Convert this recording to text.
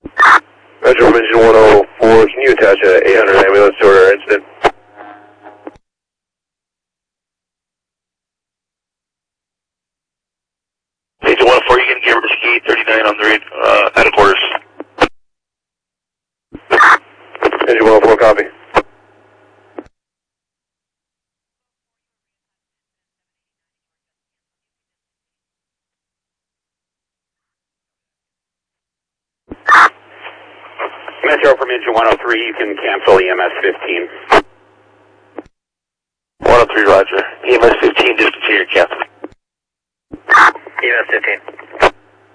Metro Engine 104, can you attach a 800 ambulance to our incident? Engine 104, you can get Risky 39 on the read, at a quarters. Engine 104, copy. Metro from Engine 103, you can cancel EMS 15. 103, roger. EMS 15, discontinue cancel. EMS 15.